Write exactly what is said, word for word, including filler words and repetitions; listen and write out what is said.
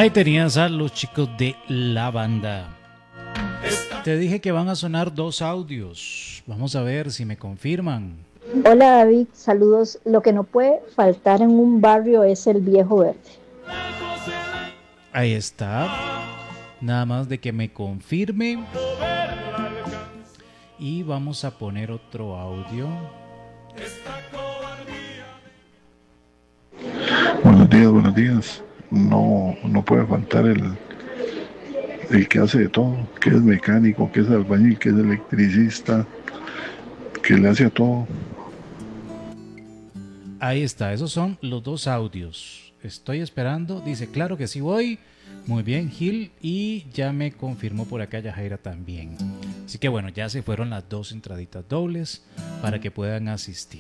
Ahí tenías a los chicos de la banda. Te dije que van a sonar dos audios. Vamos a ver si me confirman. Hola David, saludos. Lo que no puede faltar en un barrio es el viejo verde. Ahí está. Nada más de que me confirme. Y vamos a poner otro audio. Buenos días, buenos días. No, no puede faltar el, el que hace de todo, que es mecánico, que es albañil, que es electricista, que le hace a todo. Ahí está, esos son los dos audios. Estoy esperando, dice, claro que sí voy. Muy bien, Gil, y ya me confirmó por acá Yajaira también. Así que bueno, ya se fueron las dos entraditas dobles para que puedan asistir.